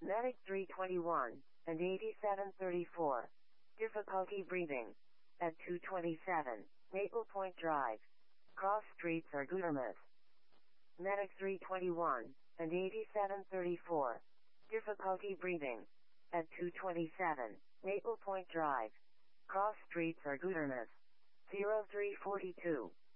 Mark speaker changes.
Speaker 1: Medic 321 and 8734. Difficulty breathing. At 227, Maple Point Drive. Cross streets are Gutermas. Medic 321 and 8734. Difficulty breathing. At 227, Maple Point Drive. Cross streets are Gutermas. 0342.